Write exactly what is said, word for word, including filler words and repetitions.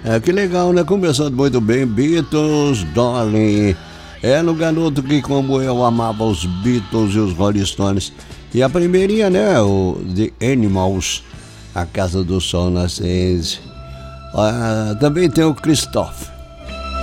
É, que legal, né? Começando muito bem, Beatles, Darling. É no garoto que, como eu, amava os Beatles e os Rolling Stones. E a primeirinha, né? O The Animals, A Casa do Sol Nascente. Ah, também tem o Christoph.